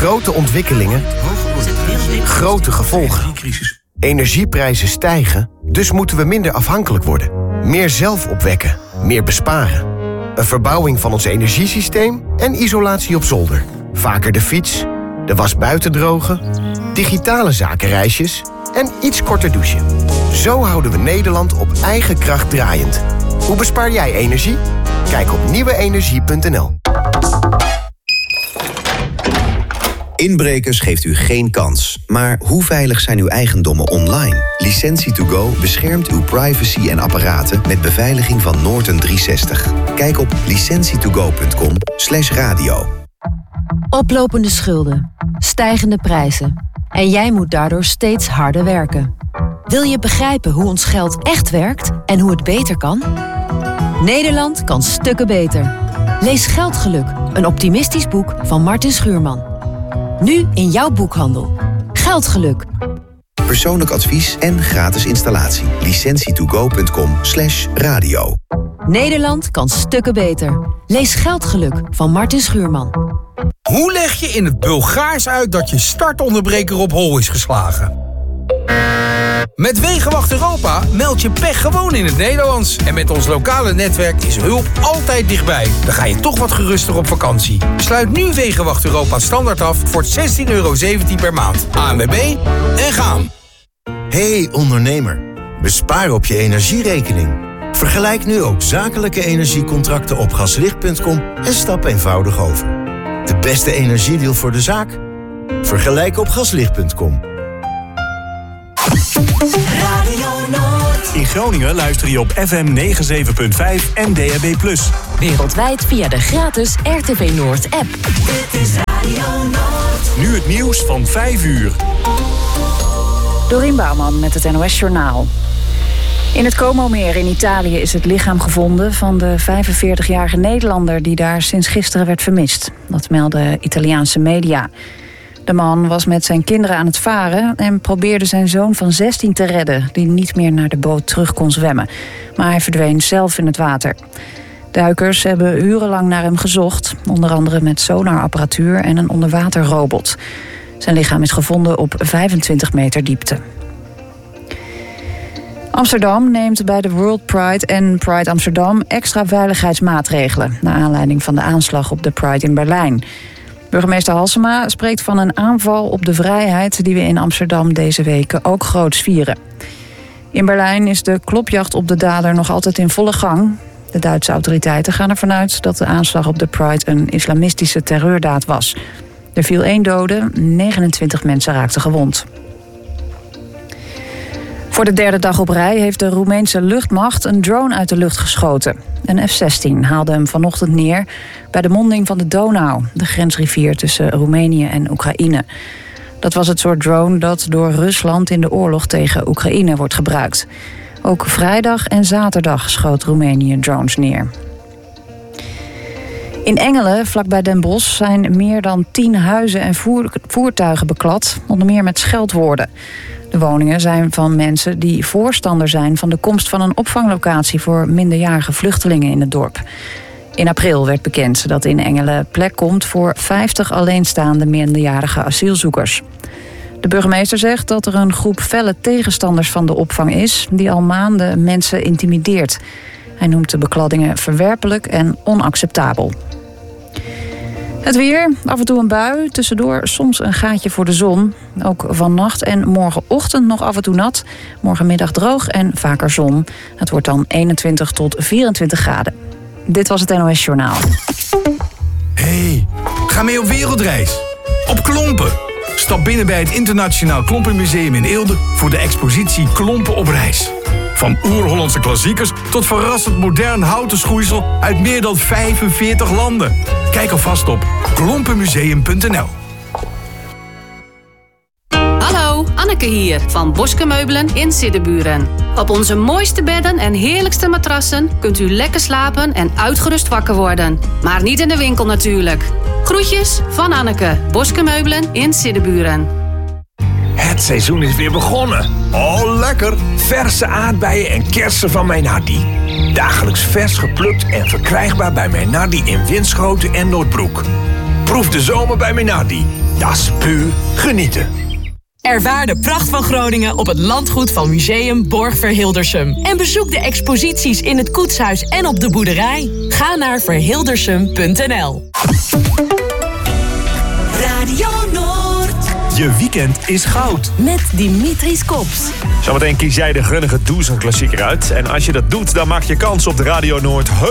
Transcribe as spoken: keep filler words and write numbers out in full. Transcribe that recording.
Grote ontwikkelingen, grote gevolgen. Energieprijzen stijgen, dus moeten we minder afhankelijk worden. Meer zelf opwekken, meer besparen. Een verbouwing van ons energiesysteem en isolatie op zolder. Vaker de fiets, de was buiten drogen, digitale zakenreisjes en iets korter douchen. Zo houden we Nederland op eigen kracht draaiend. Hoe bespaar jij energie? Kijk op nieuwe energie punt n l. Inbrekers geeft u geen kans. Maar hoe veilig zijn uw eigendommen online? Licentie to go beschermt uw privacy en apparaten met beveiliging van Norton driehonderdzestig. Kijk op licentie to go punt com slash radio. Oplopende schulden, stijgende prijzen. En jij moet daardoor steeds harder werken. Wil je begrijpen hoe ons geld echt werkt en hoe het beter kan? Nederland kan stukken beter. Lees Geldgeluk, een optimistisch boek van Martin Schuurman. Nu in jouw boekhandel. Geldgeluk. Persoonlijk advies en gratis installatie. licentie to go punt com slash radio. Nederland kan stukken beter. Lees Geldgeluk van Martin Schuurman. Hoe leg je in het Bulgaars uit dat je startonderbreker op hol is geslagen? Met Wegenwacht Europa meld je pech gewoon in het Nederlands. En met ons lokale netwerk is hulp altijd dichtbij. Dan ga je toch wat geruster op vakantie. Sluit nu Wegenwacht Europa standaard af voor zestien euro zeventien per maand. A N W B en gaan. Hey ondernemer, bespaar op je energierekening. Vergelijk nu ook zakelijke energiecontracten op gaslicht punt com en stap eenvoudig over. De beste energiedeal voor de zaak? Vergelijk op gaslicht punt com. In Groningen luister je op F M negenenzeventig punt vijf en D A B plus. Wereldwijd via de gratis R T V Noord app. Dit is Radio Noord. Nu het nieuws van vijf uur. Dorien Bouwman met het N O S Journaal. In het Como-meer in Italië is het lichaam gevonden van de vijfenveertigjarige Nederlander die daar sinds gisteren werd vermist. Dat melden Italiaanse media. De man was met zijn kinderen aan het varen en probeerde zijn zoon van zestien te redden, die niet meer naar de boot terug kon zwemmen. Maar hij verdween zelf in het water. Duikers hebben urenlang naar hem gezocht, onder andere met sonarapparatuur en een onderwaterrobot. Zijn lichaam is gevonden op vijfentwintig meter diepte. Amsterdam neemt bij de World Pride en Pride Amsterdam extra veiligheidsmaatregelen naar aanleiding van de aanslag op de Pride in Berlijn. Burgemeester Halsema spreekt van een aanval op de vrijheid die we in Amsterdam deze weken ook groots vieren. In Berlijn is de klopjacht op de dader nog altijd in volle gang. De Duitse autoriteiten gaan ervan uit dat de aanslag op de Pride een islamistische terreurdaad was. Er viel één dode, negenentwintig mensen raakten gewond. Voor de derde dag op rij heeft de Roemeense luchtmacht een drone uit de lucht geschoten. Een F zestien haalde hem vanochtend neer bij de monding van de Donau, de grensrivier tussen Roemenië en Oekraïne. Dat was het soort drone dat door Rusland in de oorlog tegen Oekraïne wordt gebruikt. Ook vrijdag en zaterdag schoot Roemenië drones neer. In Engelen, vlakbij Den Bosch, zijn meer dan tien huizen en voer- voertuigen beklad, onder meer met scheldwoorden. De woningen zijn van mensen die voorstander zijn van de komst van een opvanglocatie voor minderjarige vluchtelingen in het dorp. In april werd bekend dat in Engelen plek komt voor vijftig alleenstaande minderjarige asielzoekers. De burgemeester zegt dat er een groep felle tegenstanders van de opvang is die al maanden mensen intimideert. Hij noemt de bekladdingen verwerpelijk en onacceptabel. Het weer, af en toe een bui, tussendoor soms een gaatje voor de zon. Ook vannacht en morgenochtend nog af en toe nat. Morgenmiddag droog en vaker zon. Het wordt dan eenentwintig tot vierentwintig graden. Dit was het N O S Journaal. Hey, ga mee op wereldreis. Op Klompen. Stap binnen bij het Internationaal Klompenmuseum in Eelde voor de expositie Klompen op reis. Van oer-Hollandse klassiekers tot verrassend modern houten schoeisel uit meer dan vijfenveertig landen. Kijk alvast op klompenmuseum punt n l. Hallo, Anneke hier van Boske Meubelen in Siddeburen. Op onze mooiste bedden en heerlijkste matrassen kunt u lekker slapen en uitgerust wakker worden. Maar niet in de winkel natuurlijk. Groetjes van Anneke, Boske Meubelen in Siddeburen. Het seizoen is weer begonnen. Oh, lekker! Verse aardbeien en kersen van mijn Hardy. Dagelijks vers geplukt en verkrijgbaar bij mijn Hardy in Winschoten en Noordbroek. Proef de zomer bij Menardi. Dat is puur genieten. Ervaar de pracht van Groningen op het landgoed van Museum Borg-Verhildersum. En bezoek de exposities in het koetshuis en op de boerderij. Ga naar verhildersum punt n l. Radio Noord. Je weekend is goud. Met Dimitris Kops. Zometeen kies jij de grunnige Doezem klassieker uit. En als je dat doet, dan maak je kans op de Radio Noord